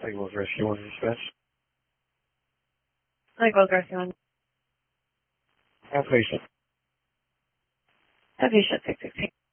Eagles Rescue 1 dispatch. Eagles Rescue 1. Have patient. Have patient 616.